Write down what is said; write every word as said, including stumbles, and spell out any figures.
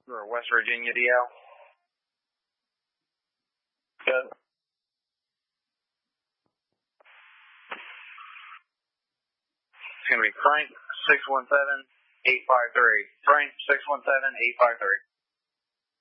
For West Virginia D L. Good. It's going to be Frank six one seven eight five three. Frank six one seven eight five three.